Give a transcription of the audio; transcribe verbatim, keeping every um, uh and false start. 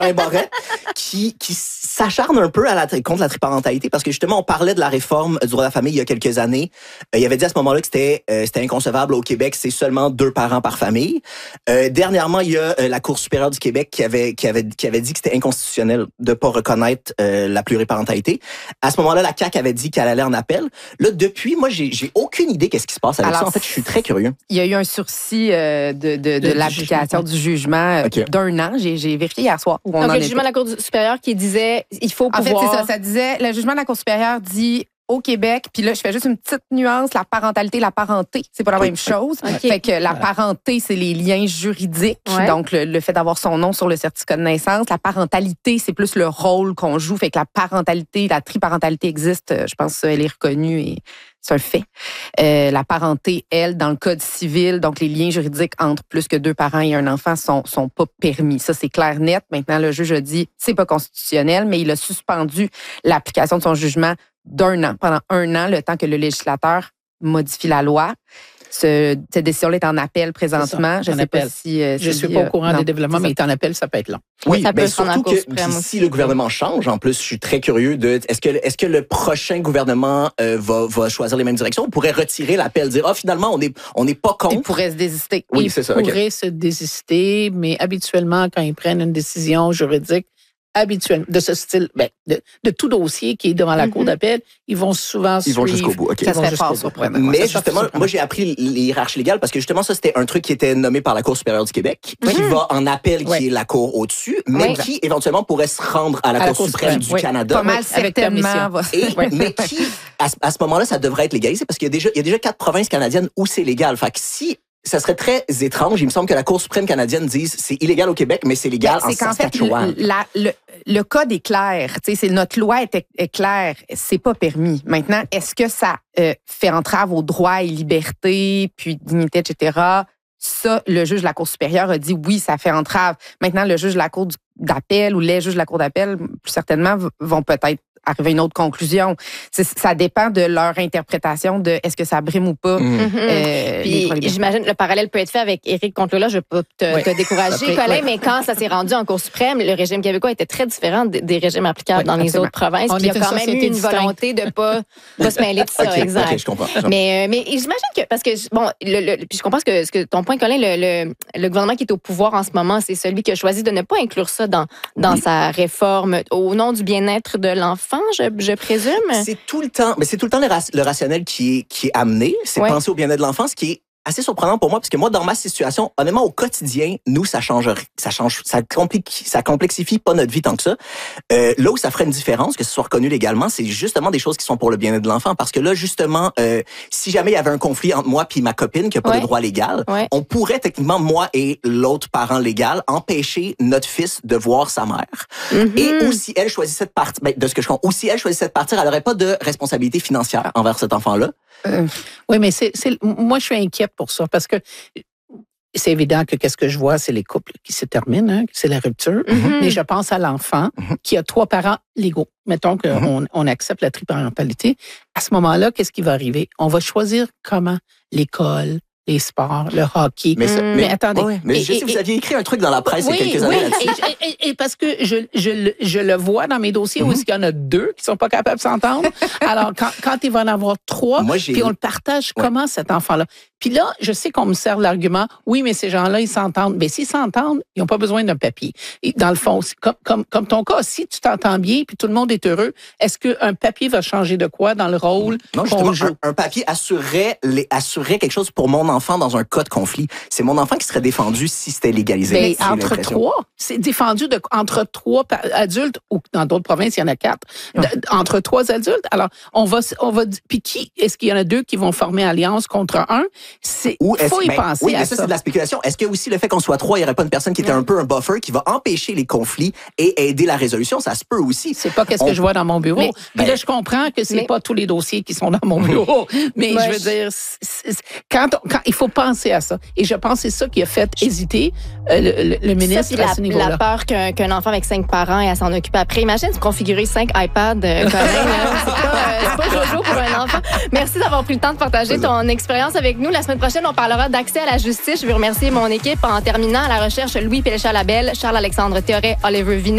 un Barrette, qui, qui s'acharne un peu à la, contre la triparentalité parce que justement, on parlait de la réforme du droit de la famille il y a quelques années. Euh, il avait dit à ce moment-là que c'était, euh, c'était inconcevable au Québec, c'est seulement deux parents par famille. Euh, dernièrement, il y a euh, la Cour supérieure du Québec qui avait, qui avait, qui avait dit que c'était inconstitutionnel de pas reconnaître euh, la pluriparentalité. À ce moment-là, la C A Q avait dit qu'elle allait en appel. Là, depuis, moi, j'ai, j'ai aucune idée qu'est-ce qui se passe avec Alors, ça. En fait, je suis très curieux. Il y a eu un sursis euh, de, de, de, de l'application du jugement, euh, okay. d'un an. J'ai, j'ai vérifié hier soir. Où on Donc, en le jugement de la Cour supérieure qui disait il faut pouvoir... En fait, c'est ça. Ça disait, le jugement de la Cour supérieure dit au Québec, puis là, je fais juste une petite nuance, la parentalité, la parenté, c'est pas la même chose. Okay. Fait que la parenté, c'est les liens juridiques, ouais. donc le, le fait d'avoir son nom sur le certificat de naissance. La parentalité, c'est plus le rôle qu'on joue. Fait que la parentalité, la triparentalité existe, je pense qu'elle est reconnue et c'est un fait. Euh, la parenté, elle, dans le code civil, donc les liens juridiques entre plus que deux parents et un enfant sont, sont pas permis. Ça, c'est clair, net. Maintenant, le juge a dit c'est pas constitutionnel, mais il a suspendu l'application de son jugement d'un an, pendant un an, le temps que le législateur modifie la loi. Ce, cette décision-là est en appel présentement. Je ne sais pas si... Euh, je ne suis pas au courant non, des développements, mais est en appel, ça peut être long. Oui, ça mais peut surtout que si le gouvernement change, en plus, je suis très curieux de... Est-ce que, est-ce que le prochain gouvernement euh, va, va choisir les mêmes directions? On pourrait retirer l'appel, dire, ah, oh, finalement, on n'est on est pas contre. Il pourrait se désister. Oui, il c'est ça. Il pourrait okay. se désister, mais habituellement, quand ils prennent une décision juridique, habituellement, de ce style, ben, de, de tout dossier qui est devant la mm-hmm. cour d'appel, ils vont souvent ils suivre. Vont jusqu'au bout. Okay. Ça serait fort surprenant. Mais ça justement, moi, j'ai appris l'hiérarchie légale parce que justement, ça, c'était un truc qui était nommé par la Cour supérieure du Québec, mm-hmm. qui va en appel, qui ouais. est la cour au-dessus, mais ouais. qui, éventuellement, pourrait se rendre à la, à Cour, la cour suprême du oui. Canada. Pas mal, avec certainement. Et, mais qui, à, à ce moment-là, ça devrait être légalisé parce qu'il y a déjà, il y a déjà quatre provinces canadiennes où c'est légal. Fait que si ça serait très étrange. Il me semble que la Cour suprême canadienne dise c'est illégal au Québec, mais c'est légal ben, c'est en Saskatchewan. Fait, la, le, le code est clair. C'est, notre loi est, est claire. C'est pas permis. Maintenant, est-ce que ça euh, fait entrave aux droits et libertés, puis dignité, et cetera? Ça, le juge de la Cour supérieure a dit oui, ça fait entrave. Maintenant, le juge de la Cour d'appel ou les juges de la Cour d'appel, plus certainement, vont peut-être arriver à une autre conclusion. C'est, ça dépend de leur interprétation de est-ce que ça brime ou pas. Mmh. Euh, Puis, j'imagine le parallèle peut être fait avec Éric Contre-Lola. Je ne veux pas te, oui. te décourager, Colin, oui. mais quand ça s'est rendu en Cour suprême, le régime québécois était très différent des régimes applicables oui, dans les absolument. autres provinces. Puis il y a quand même eu une distinct. volonté de ne pas, pas se mêler de ça. Okay, exact. Okay, je comprends. Mais, mais j'imagine que, parce que, bon, le, le, puis je comprends ce que, ce que ton point, Colin, le, le, le gouvernement qui est au pouvoir en ce moment, c'est celui qui a choisi de ne pas inclure ça dans, dans oui. sa réforme au nom du bien-être de l'enfant, je, je présume. C'est tout le temps, mais c'est tout le temps le, ra- le rationnel qui est, qui est amené. C'est ouais. penser au bien-être de l'enfant, ce qui est assez surprenant pour moi, parce que moi, dans ma situation, honnêtement, au quotidien, nous, ça change, ça change, ça complique, ça complexifie pas notre vie tant que ça. Euh, là où ça ferait une différence, que ce soit reconnu légalement, c'est justement des choses qui sont pour le bien-être de l'enfant, parce que là, justement, euh, si jamais il y avait un conflit entre moi puis ma copine qui a pas ouais. de droit légal, ouais. on pourrait techniquement, moi et l'autre parent légal, empêcher notre fils de voir sa mère. Mm-hmm. Et aussi, elle choisissait de partir, ben, de ce que je comprends, aussi elle choisissait de partir, elle n'aurait pas de responsabilité financière envers cet enfant-là. Euh, oui, mais c'est, c'est, moi, je suis inquiète pour ça parce que c'est évident que qu'est-ce que je vois, c'est les couples qui se terminent, hein, c'est la rupture. Mm-hmm. Mais je pense à l'enfant mm-hmm. qui a trois parents légaux. Mettons qu'on mm-hmm. on accepte la triparentalité. À ce moment-là, qu'est-ce qui va arriver? On va choisir comment? L'école, les sports, le hockey. Mais, ça, mais, mais attendez. Oui, mais et, je sais que vous aviez écrit un truc dans la presse oui, il y a quelques oui, années là-dessus. Et, et, et parce que je, je, je le vois dans mes dossiers mm-hmm. où il y en a deux qui sont pas capables de s'entendre. Alors, quand, quand il va en avoir trois, Moi, puis on le partage, ouais. comment cet enfant-là? Puis là, je sais qu'on me sert l'argument, oui, mais ces gens-là, ils s'entendent. Mais s'ils s'entendent, ils n'ont pas besoin d'un papier. Et dans le fond, comme, comme, comme ton cas, si tu t'entends bien puis tout le monde est heureux, est-ce qu'un papier va changer de quoi dans le rôle non, qu'on joue? Un, un papier assurerait, les, assurerait quelque chose pour mon enfant dans un cas de conflit. C'est mon enfant qui serait défendu si c'était légalisé. Mais entre trois, c'est défendu de, entre trois adultes, ou dans d'autres provinces, il y en a quatre, de, entre trois adultes. Alors, on va, on va, puis qui, est-ce qu'il y en a deux qui vont former alliance contre un? C'est, Ou faut y ben, penser oui, à mais ça, ça. c'est de la spéculation. Est-ce que aussi le fait qu'on soit trois, il n'y aurait pas une personne qui était un peu un buffer qui va empêcher les conflits et aider la résolution? Ça se peut aussi. C'est pas qu'est-ce On... que je vois dans mon bureau. Mais, Puis ben, là, je comprends que c'est mais... pas tous les dossiers qui sont dans mon bureau. Mais Moi, je veux je... dire, c'est, c'est, quand, on, quand il faut penser à ça. Et je pense que c'est ça qui a fait hésiter euh, le, le, le ministre ça, à la, ce niveau-là. La peur qu'un, qu'un enfant avec cinq parents ait à s'en occuper après. Imagine se configurer cinq iPads euh, quand même. Hein. C'est pas, euh, c'est pas jojo pour un enfant. Merci d'avoir pris le temps de partager ton expérience avec nous. La semaine prochaine, on parlera d'accès à la justice. Je veux remercier mon équipe en terminant à la recherche Louis Pélécha-Labelle, Charles-Alexandre Théoret, Oliver Vinet.